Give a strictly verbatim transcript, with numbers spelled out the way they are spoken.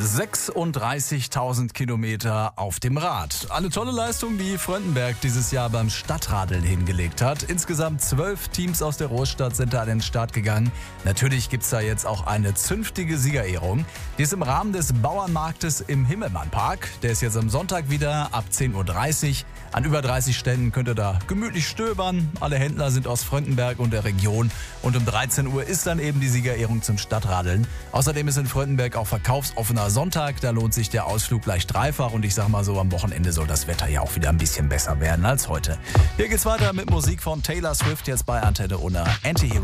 sechsunddreißigtausend Kilometer auf dem Rad. Eine tolle Leistung, die Fröndenberg dieses Jahr beim Stadtradeln hingelegt hat. Insgesamt zwölf Teams aus der Großstadt sind da an den Start gegangen. Natürlich gibt's da jetzt auch eine zünftige Siegerehrung. Die ist im Rahmen des Bauernmarktes im Himmelmannpark. Der ist jetzt am Sonntag wieder ab zehn Uhr dreißig. An über dreißig Ständen könnt ihr da gemütlich stöbern. Alle Händler sind aus Fröndenberg und der Region. Und um dreizehn Uhr ist dann eben die Siegerehrung zum Stadtradeln. Außerdem ist in Fröndenberg auch verkaufsoffener Sonntag. Da lohnt sich der Ausflug gleich dreifach. Und ich sag mal so, am Wochenende soll das Wetter ja auch wieder ein bisschen besser werden als heute. Hier geht's weiter mit Musik von Taylor Swift jetzt bei Antenne Unna. Antihero.